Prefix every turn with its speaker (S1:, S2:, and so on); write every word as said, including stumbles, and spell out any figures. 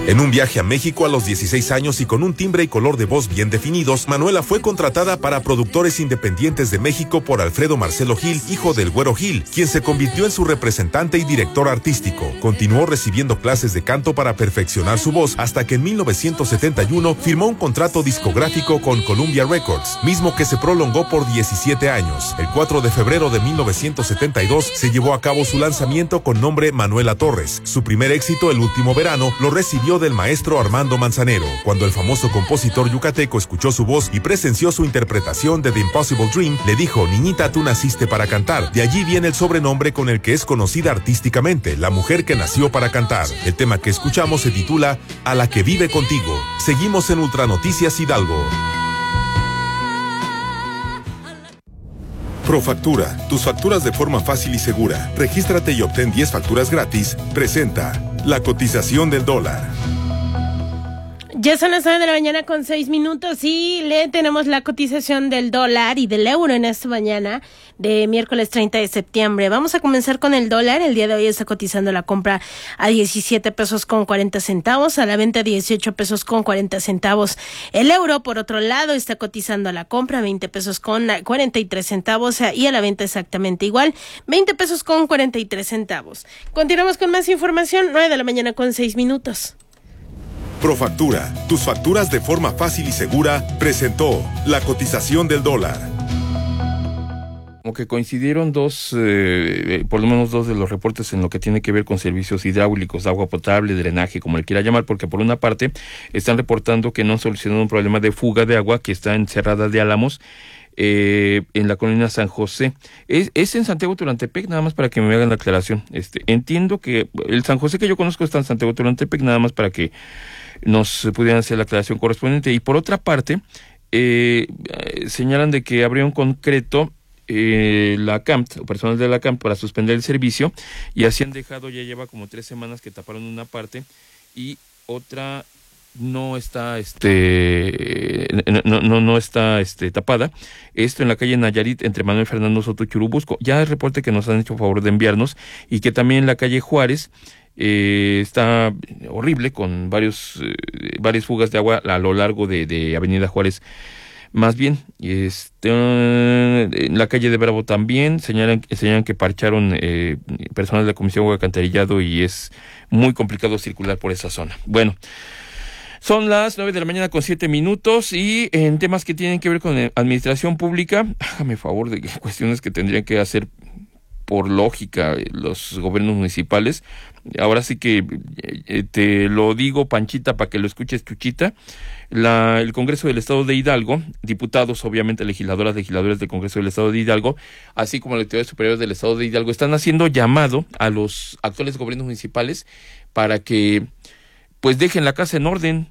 S1: En un viaje a México a los dieciséis años y con un timbre y color de voz bien definidos, Manuela fue contratada para Productores Independientes de México por Alfredo Marcelo Gil, hijo del Güero Gil, quien se convirtió en su representante y director artístico. Continuó recibiendo clases de canto para perfeccionar su voz hasta que en mil novecientos setenta y uno firmó un contrato discográfico con Columbia Records, mismo que se prolongó por diecisiete años. El cuatro de febrero de mil novecientos setenta y dos se llevó a cabo su lanzamiento con nombre Manuela Torres. Su primer éxito, El Último Verano, lo recibió del maestro Armando Manzanero. Cuando el famoso compositor yucateco escuchó su voz y presenció su interpretación de The Impossible Dream, le dijo: niñita, tú naciste para cantar. De allí viene el sobrenombre con el que es conocida artísticamente, la mujer que nació para cantar. El tema que escuchamos se titula A la que vive contigo. Seguimos en Ultranoticias Hidalgo. Profactura, tus facturas de forma fácil y segura. Regístrate y obtén diez facturas gratis. Presenta la cotización del dólar.
S2: Ya son las nueve de la mañana con seis minutos y le tenemos la cotización del dólar y del euro en esta mañana de miércoles treinta de septiembre. Vamos a comenzar con el dólar. El día de hoy está cotizando la compra a diecisiete pesos con cuarenta centavos, a la venta dieciocho pesos con cuarenta centavos. El euro, por otro lado, está cotizando a la compra veinte pesos con cuarenta y tres centavos y a la venta exactamente igual, veinte pesos con cuarenta y tres centavos. Continuamos con más información, nueve de la mañana con seis minutos.
S1: Profactura, tus facturas de forma fácil y segura, presentó la cotización del dólar.
S3: Como que coincidieron dos, eh, por lo menos dos de los reportes en lo que tiene que ver con servicios hidráulicos, agua potable, drenaje, como le quiera llamar, porque por una parte están reportando que no han solucionado un problema de fuga de agua que está en Cerrada de Álamos, eh, en la colonia San José. Es, es en Santiago Tulantepec, nada más para que me hagan la aclaración. Este, entiendo que el San José que yo conozco está en Santiago Tulantepec, nada más para que nos pudieran hacer la aclaración correspondiente. Y por otra parte, eh, señalan de que habría un concreto eh, la C A M T, o personal de la C A M T, para suspender el servicio, y así han dejado, ya lleva como tres semanas que taparon una parte y otra no está este no no no está este tapada. Esto en la calle Nayarit entre Manuel Fernando Soto y Churubusco. Ya el reporte que nos han hecho favor de enviarnos, y que también en la calle Juárez Eh, está horrible, con varios eh, varias fugas de agua a lo largo de, de Avenida Juárez. Más bien, este, en la calle de Bravo también señalan, señalan que parcharon eh, personal de la Comisión de Alcantarillado y es muy complicado circular por esa zona. Bueno, son las nueve de la mañana con siete minutos y en temas que tienen que ver con administración pública, hágame favor de cuestiones que tendrían que hacer por lógica los gobiernos municipales. Ahora sí que eh, te lo digo, Panchita, para que lo escuches, Chuchita. La, el Congreso del Estado de Hidalgo, diputados, obviamente legisladoras, legisladores del Congreso del Estado de Hidalgo, así como las autoridades superiores del Estado de Hidalgo, están haciendo llamado a los actuales gobiernos municipales para que pues dejen la casa en orden,